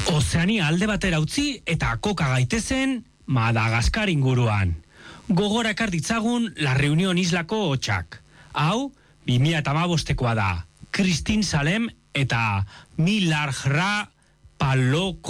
Ozeania alde batera utzi eta koka gaitezen Madagaskar inguruan. Gogora ekar ditzagun La Reunion islako hotxak. Hau, 2015koa da. Christine Salem eta Milarhra Paloko